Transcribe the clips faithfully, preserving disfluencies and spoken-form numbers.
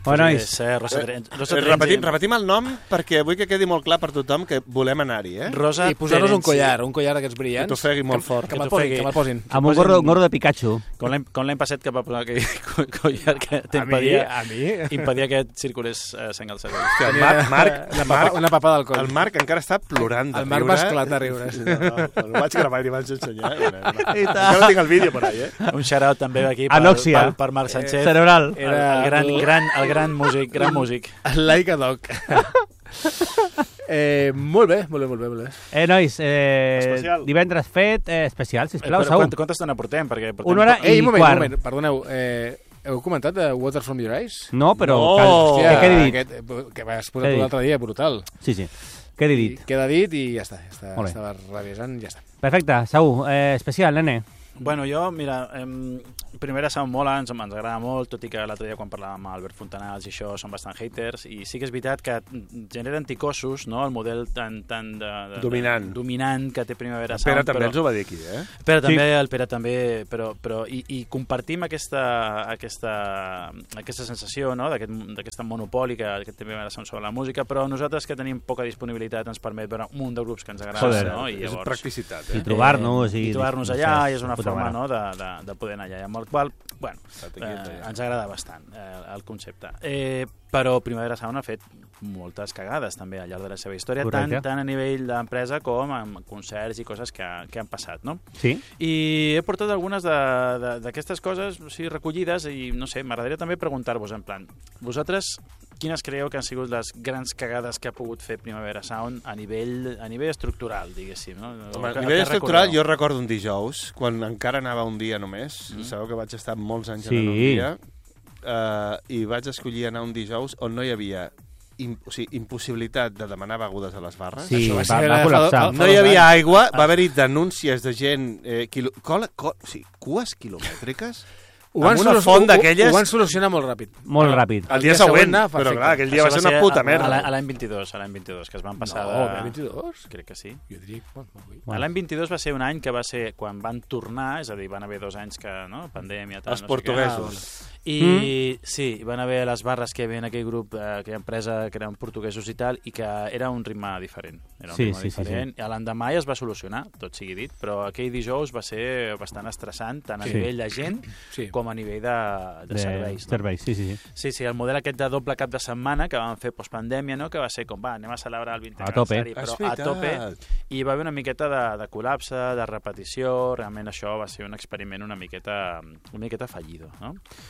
Bueno, és... eh, Rosa eh, Rosa repetim, repetim el nom perquè vull que quedi molt clar per tothom que volem anar-hi, eh? Rosa I posar-nos un collar, un collar d'aquests brillants. Que t'ofegui molt fort. Que, que me'l posin, que me'l posin. Amb un gorro, un gorro de Pikachu. Com l'any passat que va posar aquell collar que t'impedia impedia que et circulés eh, sang al cervell. Hòstia, el Marc, Marc, una, papa, una papada al coll. El Marc encara està plorant de riure. El Marc va esclatar a riure. No, no, no, vaig gravar i li vaig ensenyar. Encara tinc el vídeo per ahí, eh? Un shout-out també aquí per, Anòxia. per, per Marc Sánchez. Eh, cerebral. El, el, gran, gran, el gran músic, gran músic. El Like a Dog. eh, molt bé, molt bé, molt bé. Molt bé. Eh, nois, eh, divendres fet, eh, especial, sisplau, eh, Saúl. Quanta, quanta estona portem? Perquè portem Una hora Ei, i un moment, quart. un moment, perdoneu. Eh, heu comentat de Water From Your Eyes? No, però... No. Cal... Hòstia, Què he dit? aquest, que vas posar tu l'altre dia, brutal. Sí, sí. Què he dit? I queda dit i ja està. Ja està Molt bé. estava revisant, ja està. Perfecte, Saúl, eh, especial, nene. Bueno, jo, mira, eh, primera sound molt, ens, ens agrada molt, tot i que l'altre dia quan parlàvem amb Albert Fontanals i això són bastant haters, i sí que és veritat que genera anticossos, no?, el model tan, tan de, de, dominant. De, dominant que té Primavera Sound. Pere també però, ens ho va dir aquí, eh? Pere Sí. també, el Pere també, però, però i, i compartim aquesta, aquesta, aquesta sensació, no?, d'aquesta monopoli que, que té Primavera Sound sobre la música, però nosaltres que tenim poca disponibilitat ens permet veure un munt de grups que ens agraden. Joder, no? I és llavors, practicitat, I eh? trobar-nos. I, I, i trobar-nos no sé, allà, i és una puta forma, mare. no?, de, de, de poder anar allà, amb el qual, bueno, Estate eh, quieta, ja. ens agrada bastant eh, el concepte. Eh, però Primavera Sound ha fet moltes cagades també al llarg de la seva història, tant, Correcte. tant a nivell d'empresa com amb concerts i coses que, que han passat, no? Sí? I he portat algunes d'aquestes coses, o sigui, recollides, i no sé, m'agradaria també preguntar-vos en plan, vosaltres quines creieu que han sigut les grans cagades que ha pogut fer Primavera Sound a nivell, a nivell estructural, diguéssim, no? Home, Que- a nivell que estructural, recordeu? jo recordo un dijous, quan encara anava un dia només, mm. sabeu que vaig estar molts anys Sí. anant un dia, uh, i vaig escollir anar un dijous on no hi havia im o sigui, impossibilitat de demanar begudes a les barres. Sí, Això va va, ser va la- col·lapsar. fa- No hi havia aigua, va haver-hi denúncies de gent, eh, quilo, cola, co, o sigui, cues quilomètriques, Ho van, amb una solu- font ho- d'aquelles... Ho van solucionar molt ràpid. Molt ràpid. El dia següent, anar, però perfecte. clar, aquell dia va Això ser una puta a- merda. a l'any vint-i-dos, a l'any vint-i-dos, que es van passar No, de... vint-i-dos? Crec que sí. Jo diria... Bueno, ui. Bueno. L'any vint-i-dos va ser un any que va ser quan van tornar, és a dir, van haver dos anys que, no?, pandèmia, tal, Els no portuguesos. Sé què, i mm. sí, van haver les barres que hi havia en aquell grup, eh, aquella empresa que eren portuguesos i tal, i que era un ritme diferent. Era un Sí, ritme sí, sí, diferent. Sí, sí. L'endemà ja es va solucionar, tot sigui dit, però aquell dijous va ser bastant estressant, tant a Sí. nivell de gent Sí. com a nivell de, de, de serveis. No? Serveis, sí, sí. sí. Sí, sí, el model aquest de doble cap de setmana que van fer postpandèmia, no?, que va ser com, va, anem a celebrar el vintè A tope. aniversari, però És a tope, veritat. i va haver una miqueta de, de col·lapse, de repetició, realment això va ser un experiment una miqueta, una miqueta fallido, no?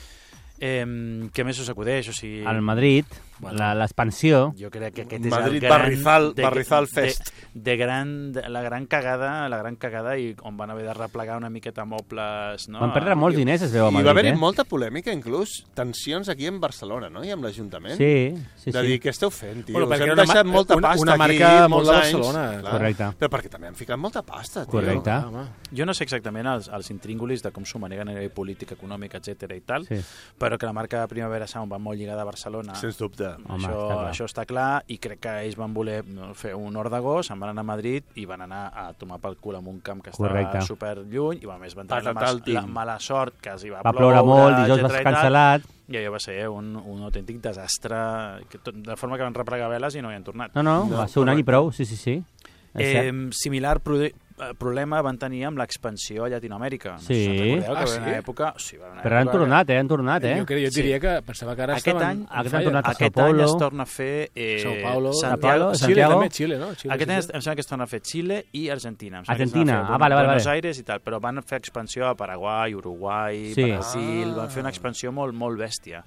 Eh, què més us acudeix? O sigui, Al Madrid, Bueno. la- l'expansió... jo crec que aquest és Madrid, el gran... Barrizal- de- Barrizal de- Fest. De, de gran, de, la gran cagada, la gran cagada, i on van haver de replegar una miqueta mobles, no? Van perdre molts diners, es veu a I Madrid, va haver-hi eh? molta polèmica, inclús tensions aquí en Barcelona, no?, i amb l'Ajuntament. Sí, sí, de sí. dir, què esteu fent, tio? Bueno, Us perquè hem era una deixat ma- molta una- pasta una marca aquí, molt molts de anys. Barcelona. Clar. Correcte. Però perquè també han ficat molta pasta, tio. Correcte. Ah, home. Jo no sé exactament els, els intríngulis de com s'ho maneguen a nivell polític, econòmic, etcètera i tal, Sí. però que la marca Primavera Sound va molt lligada a Barcelona. Sens dubte. Home, això, està clar. això està clar, i crec que ells van voler no, fer un hort d'agost, se'n van anar a Madrid i van anar a tomar pel cul amb un camp que estava Correcte. super lluny, i a més van tenir la, Patatal mas, tim. la mala sort que els hi va, Va ploure molt, dijous va ser etcètera i tal, cancel·lat... i allò va ser un, un autèntic desastre, que tot, de forma que van replegar veles i no hi han tornat. No, no, No, va ser un any i prou, sí, sí, sí. És Eh, cert. similar pro eh, problema van tenir amb l'expansió a Llatinoamèrica. Sí. No sé si recordeu que Ah, va haver una sí? època... Sí, va haver una Però han època tornat, eh? Han tornat, eh? Jo, crec, jo Sí. diria que pensava que ara Aquest estaven... any- en aquest falla. any tornat a Sao Aquest any Paulo. es torna a fer... Eh, Sao Paulo, Santiago, Sao Paulo, Xile Santiago. també, Xile, no? Xile, Aquest any sí, em sembla que es torna a fer Xile i Argentina. Em sembla Argentina, que es torna a fer ah, vale, vale, Buenos vale. Aires i tal, però van fer expansió a Paraguai, Uruguai, Sí. Brasil, Ah. van fer una expansió molt, molt bèstia.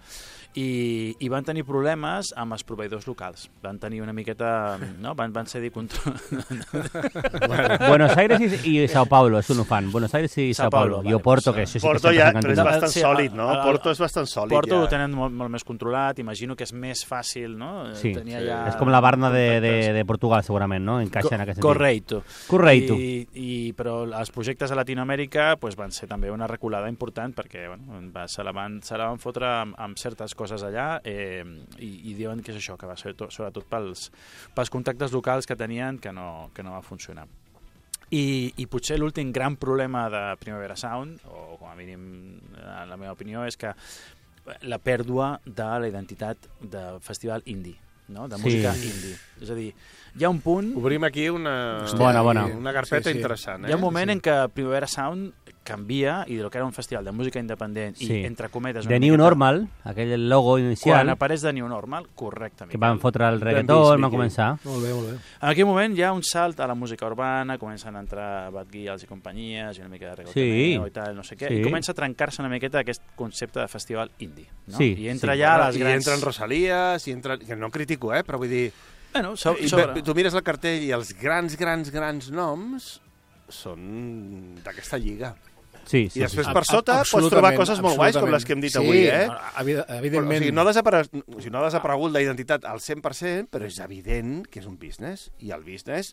I, i van tenir problemes amb els proveïdors locals. Van tenir una miqueta... No? Van, van cedir control. Buenos Aires i, i Sao Paulo, això no ho fan. Buenos Aires i Sao Sao Paulo. Paulo, I vale, Oporto, pues, que això sí Porto que ja, sempre però és s'han bastant Sí, sòlid, el- no? el- Porto és bastant sòlid, Porto ja. ho tenen molt, molt més controlat, imagino que és més fàcil, no? Sí, Tenia sí. ja És com la Barna de, de, contactes. de Portugal, segurament, no? Encaixa en aquest sentit. Correcto. Correcto. I, i, però els projectes a Latinoamèrica pues, van ser també una reculada important perquè bueno, va, se, la van, se la van fotre amb, amb certes coses allà eh, i, i diuen que és això, que va ser tot, sobretot pels, pels contactes locals que tenien que no, que no va funcionar. I, i potser l'últim gran problema de Primavera Sound, o com a mínim en la meva opinió, és que la pèrdua de la identitat de festival indie, no? De música Sí. indie. És a dir, hi ha un punt... Obrim aquí una, Bona, bona. una carpeta Sí, sí. interessant. Eh? Hi ha un moment sí. en què Primavera Sound canvia i del que era un festival de música independent Sí. i, entre cometes... una De New miqueta- Normal, aquell logo inicial, Quan apareix de New Normal, correctament. que van fotre el vist, reggaeton, van Miqui. començar. Molt bé, molt bé. En aquell moment hi ha un salt a la música urbana, comencen a entrar Bad Gyals i companyies, i una mica de reggaetoneo Sí. i tal, no sé què, Sí. i comença a trencar-se una miqueta aquest concepte de festival indie. No? Sí, I entra sí. ja Bueno, les I grans... entren Rosalies, i entren... que no critico, eh? però vull dir... Bueno, so, I sobre... ve- tu mires el cartell i els grans, grans, grans noms són d'aquesta lliga. Sí, I sí, després sí. per sota pots trobar Absolutament, coses molt guais, com absolutament. les que hem dit sí, avui, eh? evi- Però, Evidentment. o sigui, no ha, desapare... o sigui, no ha desaparegut la identitat al cent per cent, però és evident que és un business, i el business,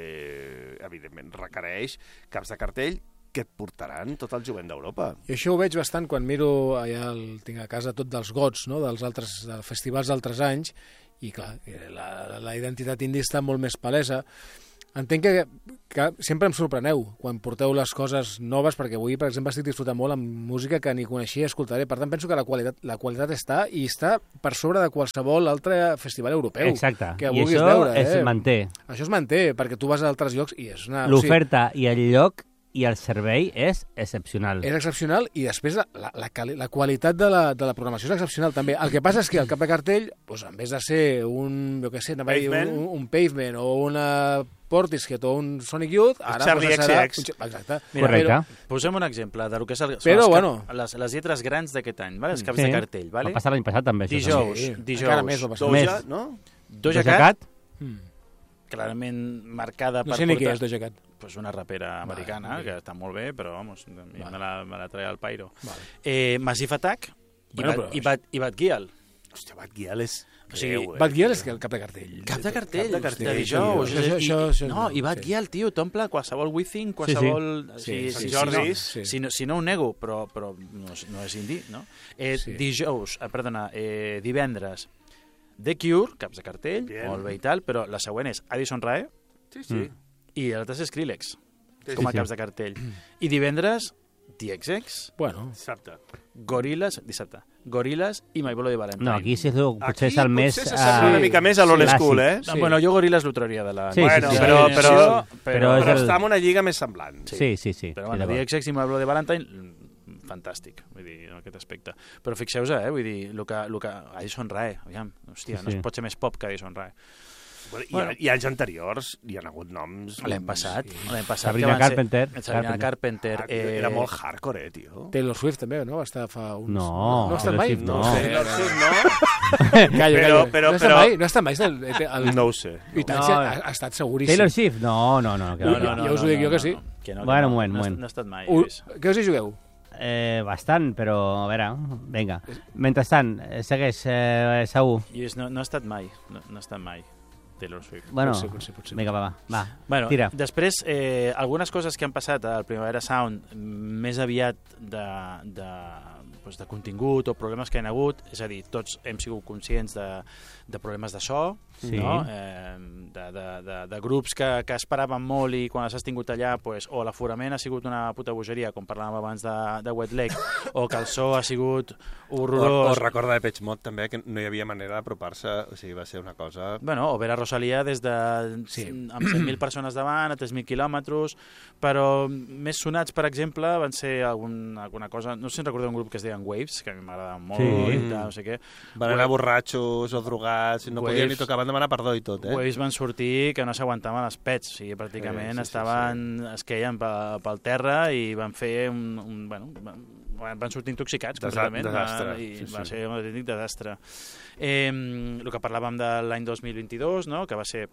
eh, evidentment, requereix caps de cartell que et portaran tot el jovent d'Europa. I això ho veig bastant quan miro, allà el, tinc a casa tot dels gots, no? dels altres dels festivals d'altres anys, i clar, la, la identitat indie està molt més palesa. Entenc que, que sempre em sorpreneu quan porteu les coses noves, perquè avui, per exemple, estic disfrutant molt amb música que ni coneixia i escoltaré. Per tant, penso que la qualitat, la qualitat està, i està per sobre de qualsevol altre festival europeu. Exacte. Que I vulguis això veure, es eh? manté. Això es manté, perquè tu vas a altres llocs i és una... L'oferta i el lloc i el servei és excepcional. És excepcional, i després la, la, la, cali- la qualitat de la, de la programació és excepcional també. El que passa és que el cap de cartell, doncs, en vez de ser un, jo què sé, anava a dir, Pavement. un, un, un Pavement o una Portishead o un Sonic Youth, ara Charlie doncs, serà... X X. un- Exacte. Mira, Correcte. Posem un exemple de lo que és el, són Però, els, bueno. cap, les, les lletres grans d'aquest any, vale? Els caps Sí. de cartell. Vale? Va passar l'any passat també, això. Dijous. també. Sí, dijous. encara més va passar. Més. Doja, no? Doja Doja Cat, Cat? Mm. clarament marcada No per sé ni què portar- és Doja Cat. pues una rapera americana, Vale, que està molt bé, però, vamos, a mi Vale. me, la, me la traia al pairo. Vale. Eh, Massive Attack i, Bueno, Bad, però- i, Bad, i Bad Gyal. Hòstia, Bad Gyal és... O sigui, greu, eh? Bad Gyal és que el cap de cartell. Cap de cartell, Cap de cartell, de dijous. tio. Això- I- això- això- no, i Bad sí. Gyal, tio, t'omple qualsevol Withing, qualsevol... Sí, si, sí, si, sí, si, sí. no, si, no, si no ho nego, però, però no, és, no és indie, no? Eh, Sí. Dijous, eh, perdona, eh, divendres, The Cure, caps de cartell, Bien. molt bé i tal, però la següent és Addison Rae Sí, sí. Mm. i l'altre és Skrillex, Sí, com a sí. caps de cartell. I divendres, The X X, Bueno, Dissabte. Gorillaz, dissabte, Gorillaz i My Bloody Valentine. No, aquí sí, potser Aquí és el més... potser s'assembla eh, una mica més a l'old clàssic. school, eh? No, Sí. bueno, jo Gorillaz l'ho trauria de la... Sí, Bueno, sí, sí. però- generació, però- però és Però el- està en una lliga més semblant. Sí, sí, sí. Però sí, bueno, d'acord. The X X i My Bloody Valentine, mm, fantàstic, vull dir, en aquest aspecte. Però fixeu-vos, eh, vull dir, el que, el que... Addison Rae, aviam, hòstia, Sí, no sí. es pot ser més pop que Addison Rae. Bueno, i, Bueno. I anys anteriors hi ha hagut noms... L'any passat, l'any passat. Sabrina que van ser- Carpenter. Sabrina Carpenter. Ah, eh, Era molt hardcore, eh, tio. Taylor Swift també, no? Va estar fa uns... No, no ha estat Taylor mai? Swift No, no. ho sé, no, sí, no. Callo, callo. Però- però- no ha estat però- mai? No ha estat mai? El, el, el, No ho sé. I tant, No. sí, ha, ha estat seguríssim. Taylor Swift? No, no, no. Que Ui, no, ja- no. ja us ho dic jo que sí. que no, que Bueno, no, un moment, no, un ha- moment. no ha estat mai, U, Lluís. què us hi jugueu? Eh, bastant, però a veure, vinga. Mentrestant, eh, segueix, eh, Saúl. Lluís, no, no ha estat mai, no, no ha estat mai. Taylor Swift. Bueno, Potser, potser, potser. vinga, va, va, va. Bueno, Tira. després, eh, algunes coses que han passat al Primavera Sound més aviat de, de, doncs de contingut o problemes que hi ha hagut, és a dir, tots hem sigut conscients de, de problemes de so, Sí. no? eh, de, de, de, de grups que, que esperaven molt i quan has tingut allà pues, o l'aforament ha sigut una puta bogeria, com parlàvem abans de, de Wet Leg, o que el so ha sigut O, horrorós. o recorda de Page Mod també que no hi havia manera d'apropar-se, o sigui, va ser una cosa... Bueno, o ver a Rosalia des de Sí. amb cent mil persones davant a tres mil quilòmetres, però més sonats, per exemple, van ser algun, alguna cosa... No sé si recordeu un grup que es deien Waves, que a mi m'agrada molt, Sí. i tal, no sé què. Van anar borratxos o drogats, no podien ni Waves. tocar, van demanar perdó i tot, eh? Waves van sortir que no s'aguantaven els pets, o sigui, pràcticament Sí, sí, sí, estaven, es queien pel, pel terra i van fer un... un bueno, van, van sortir intoxicats Desa- completament. desastre, va- I sí, va sí. ser un autèntic desastre. Eh, el que parlàvem de l'any dos mil vint-i-dos, no? Que va ser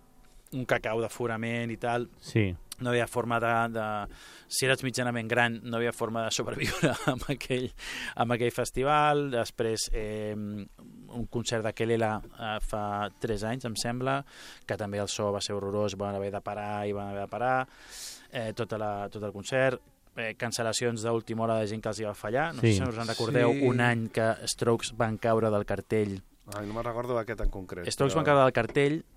un cacau d'aforament i tal, Sí. no hi havia forma de, de... Si eres mitjanament gran, no hi havia forma de sobreviure amb aquell, amb aquell festival. Després, eh, un concert de Kelela eh, fa tres anys, em sembla, que també el so va ser horrorós, van haver de parar i van haver de parar eh, tota la, tot el concert. Eh, cancel·lacions d'última hora de gent que els hi va fallar. No Sí. sé si us en recordeu, Sí. un any que Strokes van caure del cartell. Ai, no me'n recordo aquest en concret. Strokes però- van caure del cartell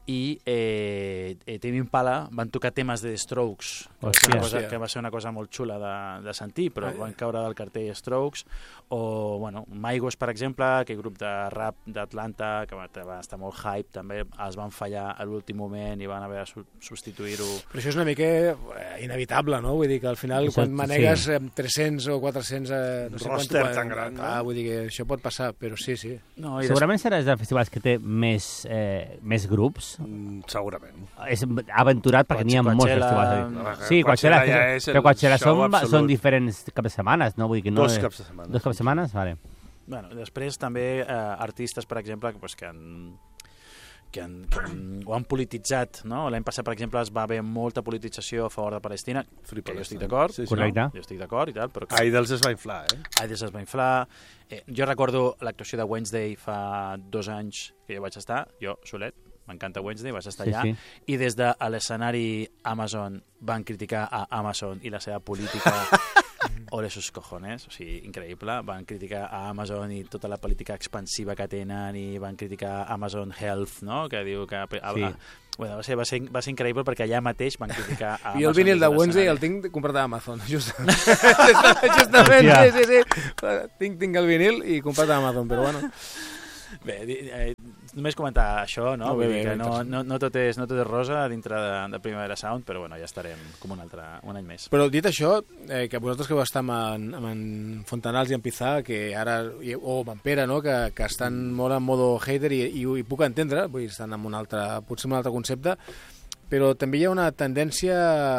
i eh, eh, Tame Impala van tocar temes de The Strokes, que va, ser una cosa, que va ser una cosa molt xula de, de sentir, però ah, van caure del cartell Strokes, o, bueno, Migos, per exemple, aquell grup de rap d'Atlanta, que va, va estar molt hype, també els van fallar a l'últim moment i van haver de substituir-ho. Però això és una mica inevitable, no? Vull dir que al final, això, quan manegues sí. tres-cents o quatre-cents... Eh, no sé roster quant, tan gran, clar, vull dir que això pot passar, però sí, sí. No, i segurament des... serà dels festivals que té més, eh, més grups. Mm, segurament. És aventurat perquè n'hi ha molts festivals. No, sí, Coachella, ja és però Coachella són, són diferents caps de setmanes, no? Vull dir que no dos és... caps de setmana. Dos caps de setmanes? Vale. Bueno, després també eh, artistes, per exemple, que, pues, que han... Que han, que han, ho han polititzat, no? L'any passat, per exemple, es va haver molta politització a favor de Palestina, Free que jo estic Palestine. d'acord, Sí, sí. Correcte. no? Jo estic d'acord i tal, però... Que... Idols es va inflar, eh? Idols es va inflar. Eh, jo recordo l'actuació de Wednesday fa dos anys que jo vaig estar, jo solet, m'encanta Wednesday, vaig estar Sí, allà, sí. i des de l'escenari Amazon van criticar a Amazon i la seva política ole sus cojones, o sigui, increïble. Van criticar a Amazon i tota la política expansiva que tenen i van criticar Amazon Health, no?, que diu que... A, Sí. a, bueno, va ser, va, ser, va ser increïble perquè allà mateix van criticar a Amazon. I el vinil de Wednesday el tinc comprat a Amazon, just, justament, Hòstia. sí, sí, sí. Tinc, tinc el vinil i comprat a Amazon, però bueno. Bé, eh, només comentar això, no? No, bé, Vull dir bé, que no, interessant. no, no, tot és, no tot és rosa dintre de, de Primavera Sound, però bueno, ja estarem com un altre, un any més. Però dit això, eh, que vosaltres que vau estar amb en, amb en Fontanals i en Pizà, que ara, i- o amb en Pere, no?, que, que estan molt en modo hater i, i, i puc entendre, vull dir, estan en un altre, potser en un altre concepte, però també hi ha una tendència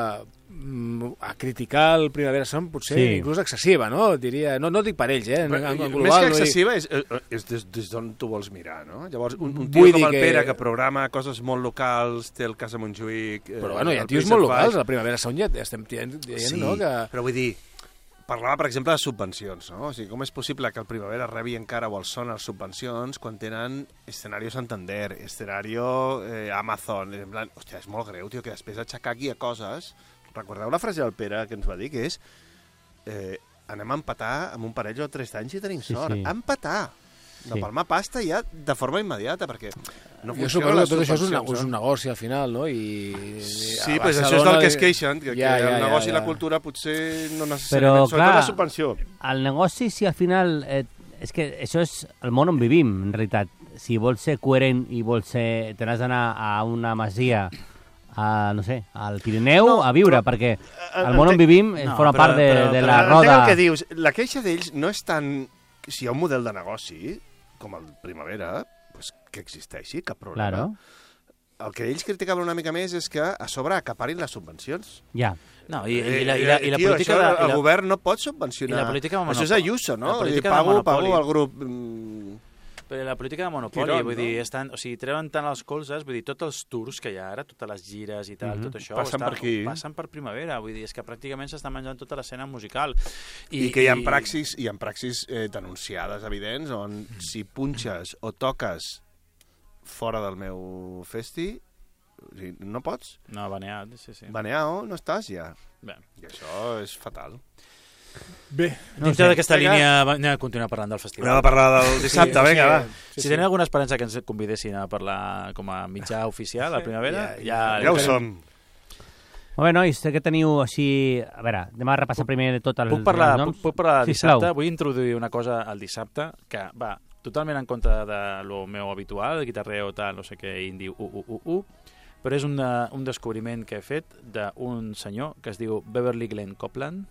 mm, a criticar el Primavera Sound, potser Sí. inclús excessiva, no? Diria, no, no dic per ells, eh? En, en, en Més global, que vull dir- excessiva és, eh, és des, des d'on tu vols mirar, no? Llavors, un, un Vull tio com dir el que- Pere, que programa coses molt locals, té el Casa Montjuïc... Eh, Però bueno, hi ha el tios Príncep molt Baix. locals, a la Primavera Sound ja estem dient, dient Sí, no? Que... però vull dir, parlava, per exemple, de subvencions, no? O sigui, com és possible que el Primavera rebi encara o els sona les subvencions quan tenen Escenario Santander, Escenario eh, Amazon... En plan, hòstia, és molt greu, tio, que després aixecar aquí a coses... Recordeu la frase del Pere que ens va dir, que és eh, anem a empatar amb un parell o tres anys i tenim Sí, sort. sí. Empatar! De Sí. palmar pasta ja de forma immediata, perquè no Jo funcionen suposo que les tot això és un, subvencions, és un no? negoci al final, no? I, Sí, a però això és Barcelona del que es li- queixen, que, Ja, que ja, el negoci ja, i la ja. cultura potser no Però, necessàriament, sobretot clar, la subvenció. El negoci, si al final... Eh, és que això és el món on vivim, en realitat. Si vols ser coherent i vols ser... Te n'has d'anar a una masia, a, no sé, al Pirineu, No, a viure, però- perquè eh, el món on entenc- vivim eh, no, forma però- part de, però- de però la Entenc roda... el que dius. La queixa d'ells no és tant... Si hi ha un model de negoci, com el Primavera, pues que existeixi, cap problema. Claro, El que ells criticaven una mica més és que a sobre acaparin les subvencions. ja. No, i, i, la, i, la, i la Eh, tio, política... això, de, i el la, govern no pot subvencionar. i la política de Això és monopoli. Ayuso, no? La Vull dir, política de pago, monopoli. pago al grup... mm, Però la política de monopoli, Quirón, vull no? dir, estan, o sigui, treuen tant els colzes, vull dir, tots els tours que hi ha ara, totes les gires i tal, Mhm. tot això... Passen per aquí. Passen per Primavera, vull dir, és que pràcticament s'està menjant tota l'escena musical. I, I que hi ha praxis, hi ha praxis eh, denunciades, evidents, on si punxes o toques fora del meu festi, o sigui, no pots. No, baneat, sí, sí. Baneao, no estàs ja. Bé. I això és fatal. Bé, No Dintre sé. d'aquesta Vinga. línia, va- anem a continuar parlant del festival. Anem a parlar del dissabte, Sí, vinga, sí, va. sí, si tenen alguna esperança que ens convidessin a parlar com a mitjà oficial a Primavera, Ja, ja... Ja ho som. Molt bé, nois, què teniu així... A veure, anem a repassar primer de tot el, Puc parlar, els puc, noms? puc parlar de Sisplau. dissabte? Vull introduir una cosa al dissabte que va totalment en contra de lo meu habitual, el guitarreo tal, no sé què, indi, u, u, u, u, però és un, de, un descobriment que he fet d'un senyor que es diu Beverly Glenn Copeland,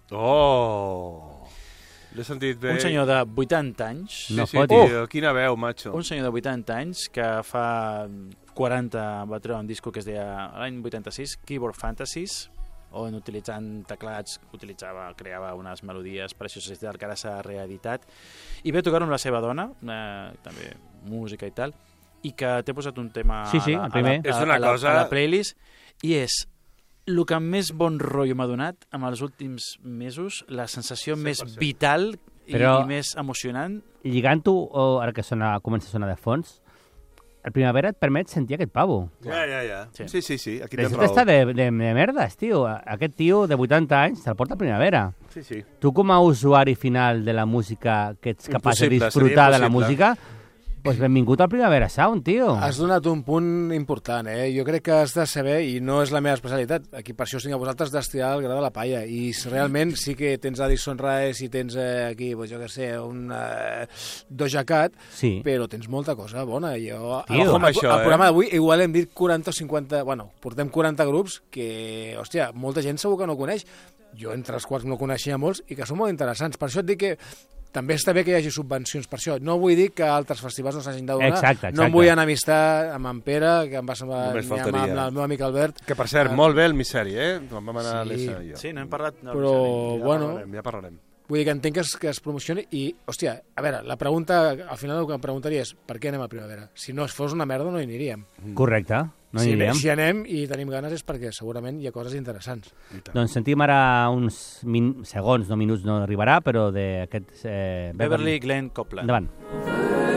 Oh! L'he sentit bé. un senyor de vuitanta anys, Sí, No sí, fotis. tio, quina veu, macho. un senyor de vuitanta anys que fa quaranta va treure un disco que es deia l'any vuitanta-sis, Keyboard Fantasies, on utilitzant teclats utilitzava, creava unes melodies precioses i tal, que ara s'ha reeditat, i ve a tocar amb la seva dona, eh, també música i tal, i que t'he posat un tema Sí, sí, a, la, el primer. a, la, És a, una a, la, cosa- a la playlist, i és el que més bon rotllo m'ha donat en els últims mesos, la sensació més cent per cent. vital i, Però- i més emocionant. Lligant-ho, o ara que sona, comença a sonar de fons, el Primavera et permet sentir aquest pavo. Ja, ja, ja. Sí. Sí, sí, sí, aquí tens Deixa't raó. estar de, de, de merdes, tio. Aquest tio de vuitanta anys te'l porta a Primavera. Sí, sí. Tu com a usuari final de la música que ets capaç de Impossible, disfrutar seria de la impossible. música, pues benvingut al Primavera Sound, tio. Has donat un punt important, eh? Jo crec que has de saber, i no és la meva especialitat, aquí per això us tinc a vosaltres d'estirar el gra de la palla, i si realment sí que tens Addison Rae, si tens eh, aquí, pues jo què sé, un eh, Doja Cat, Sí. però tens molta cosa bona. Jo, Tio. al, Com això, al eh? programa d'avui igual hem dit quaranta o cinquanta, bueno, portem quaranta grups que, hòstia, molta gent segur que no coneix. Jo entre els quals no coneixia molts i que són molt interessants. Per això et dic que també està bé que hi hagi subvencions per això. No vull dir que altres festivals no s'hagin de donar. Exacte, exacte. No em vull enemistar amb en Pere, que em va semblar, Només ni amb, faltaria. amb el meu amic Albert. Que, per cert, molt bé el Miseri, eh? Quan vam anar a Sí. l'Essa i jo. Sí, no hem parlat... No, Però, Ja bueno, parlarem, ja parlarem. vull dir que entenc que es, que es promocioni i, hòstia, a veure, la pregunta, al final el que em preguntaria és per què anem a Primavera? Si no fos una merda no hi aniríem. Correcte, no si, hi anirem. si anem i tenim ganes és perquè segurament hi ha coses interessants. Doncs sentim ara uns min segons, no minuts no arribarà, però d'aquest... Eh, Beverly Glenn Copeland. Endavant.